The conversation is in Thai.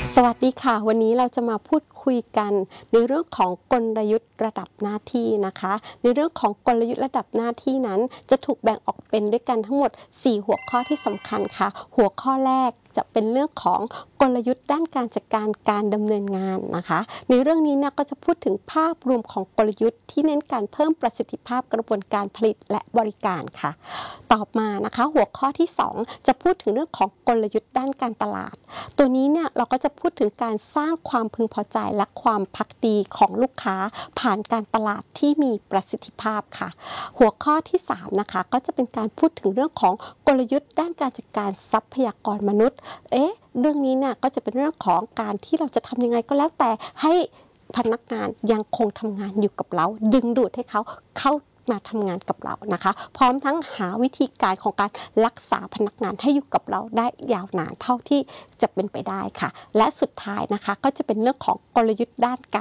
สวัสดีค่ะวันนี้เราจะมาพูดคุยกันในเรื่องของกลยุทธ์ระดับหน้าที่นะคะในเรื่องของกลยุทธ์ระดับหน้าที่นั้นจะถูกแบ่งออกเป็นด้วยกันทั้งหมด4หัวข้อที่สำคัญค่ะหัวข้อแรกจะเป็นเรื่องของกลยุทธ์ด้านการจัดการดำเนินงานนะคะในเรื่องนี้เนี่ยก็จะพูดถึงภาพรวมของกลยุทธ์ที่เน้นการเพิ่มประสิทธิภาพกระบวนการผลิตและบริการค่ะต่อมานะคะหัวข้อที่2จะพูดถึงเรื่องของกลยุทธ์ด้านการตลาดตัวนี้เนี่ยเราก็จะพูดถึงการสร้างความพึงพอใจและความภักดีของลูกค้าผ่านการตลาดที่มีประสิทธิภาพค่ะหัวข้อที่3นะคะก็จะเป็นการพูดถึงเรื่องของกลยุทธ์ด้านการจัดการทรัพยากรมนุษย์เรื่องนี้เนี่ยก็จะเป็นเรื่องของการที่เราจะทำยังไงก็แล้วแต่ให้พนักงานยังคงทำงานอยู่กับเราดึงดูดให้เขาเข้ามาทำงานกับเรานะคะพร้อมทั้งหาวิธีการของการรักษาพนักงานให้อยู่กับเราได้ยาวนานเท่าที่จะเป็นไปได้ค่ะและสุดท้ายนะคะก็จะเป็นเรื่องของกลยุทธ์ด้านการ